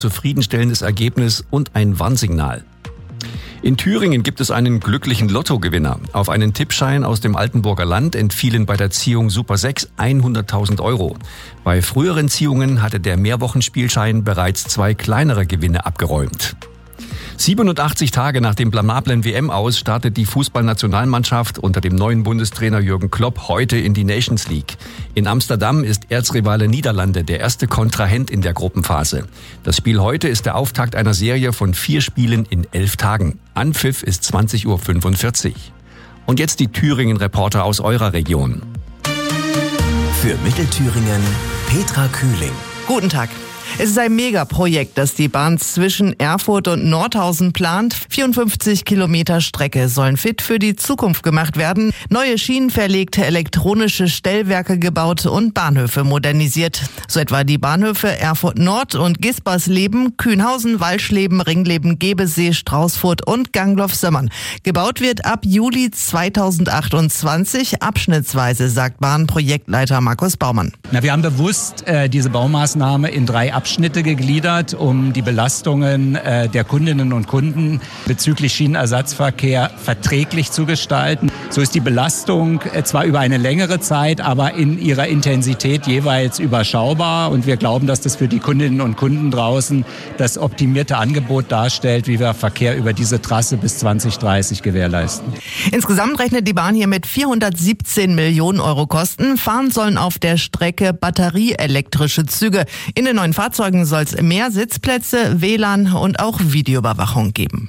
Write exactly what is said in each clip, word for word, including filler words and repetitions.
zufriedenstellendes Ergebnis und ein Warnsignal. In Thüringen gibt es einen glücklichen Lottogewinner. Auf einen Tippschein aus dem Altenburger Land entfielen bei der Ziehung Super sechs hunderttausend Euro. Bei früheren Ziehungen hatte der Mehrwochenspielschein bereits zwei kleinere Gewinne abgeräumt. siebenundachtzig Tage nach dem blamablen W M-Aus startet die Fußballnationalmannschaft unter dem neuen Bundestrainer Jürgen Klopp heute in die Nations League. In Amsterdam ist Erzrivale Niederlande der erste Kontrahent in der Gruppenphase. Das Spiel heute ist der Auftakt einer Serie von vier Spielen in elf Tagen. Anpfiff ist zwanzig Uhr fünfundvierzig. Und jetzt die Thüringen-Reporter aus eurer Region. Für Mittelthüringen Petra Kühling. Guten Tag. Es ist ein Megaprojekt, das die Bahn zwischen Erfurt und Nordhausen plant. vierundfünfzig Kilometer Strecke sollen fit für die Zukunft gemacht werden. Neue Schienen verlegt, elektronische Stellwerke gebaut und Bahnhöfe modernisiert. So etwa die Bahnhöfe Erfurt Nord und Gispersleben, Kühnhausen, Walschleben, Ringleben, Gebesee, Straußfurt und Gangloff-Sömmern. Gebaut wird ab Juli zweitausendachtundzwanzig abschnittsweise, sagt Bahnprojektleiter Markus Baumann. Na, wir haben bewusst äh, diese Baumaßnahme in drei Abschnitte gegliedert, um die Belastungen äh, der Kundinnen und Kunden bezüglich Schienenersatzverkehr verträglich zu gestalten. So ist die Belastung äh, zwar über eine längere Zeit, aber in ihrer Intensität jeweils überschaubar. Und wir glauben, dass das für die Kundinnen und Kunden draußen das optimierte Angebot darstellt, wie wir Verkehr über diese Trasse bis zwanzig dreißig gewährleisten. Insgesamt rechnet die Bahn hier mit vierhundertsiebzehn Millionen Euro Kosten. Fahren sollen auf der Strecke batterieelektrische Züge. In den neuen Fahrzeugen soll es mehr Sitzplätze, W L A N und auch Videoüberwachung geben.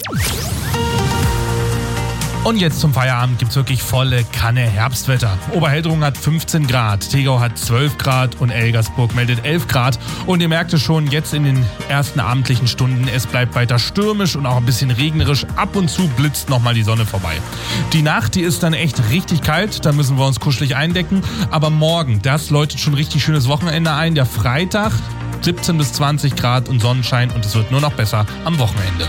Und jetzt zum Feierabend gibt's wirklich volle Kanne Herbstwetter. Oberheldrungen hat fünfzehn Grad, Tegau hat zwölf Grad und Elgersburg meldet elf Grad. Und ihr merkt es schon jetzt in den ersten abendlichen Stunden, es bleibt weiter stürmisch und auch ein bisschen regnerisch. Ab und zu blitzt nochmal die Sonne vorbei. Die Nacht, die ist dann echt richtig kalt, da müssen wir uns kuschelig eindecken. Aber morgen, das läutet schon richtig schönes Wochenende ein. Der Freitag, siebzehn bis zwanzig Grad und Sonnenschein und es wird nur noch besser am Wochenende.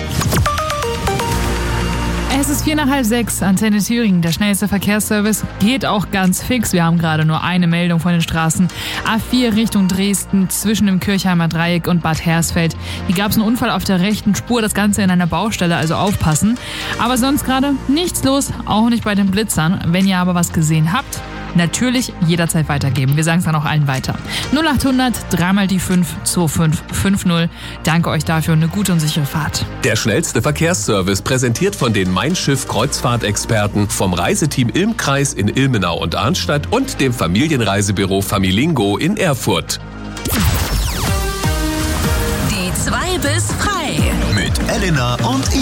Es ist vier nach halb sechs, Antenne Thüringen. Der schnellste Verkehrsservice geht auch ganz fix. Wir haben gerade nur eine Meldung von den Straßen. A vier Richtung Dresden zwischen dem Kirchheimer Dreieck und Bad Hersfeld. Hier gab es einen Unfall auf der rechten Spur, das Ganze in einer Baustelle, also aufpassen. Aber sonst gerade nichts los, auch nicht bei den Blitzern. Wenn ihr aber was gesehen habt, natürlich jederzeit weitergeben. Wir sagen es dann auch allen weiter. null achthundert, dreimal die fünf, zwei fünf fünf null. Danke euch dafür und eine gute und sichere Fahrt. Der schnellste Verkehrsservice präsentiert von den Mein Schiff Kreuzfahrtexperten vom Reiseteam Ilm-Kreis in Ilmenau und Arnstadt und dem Familienreisebüro Familingo in Erfurt. Die zwei bis frei. Mit Elena und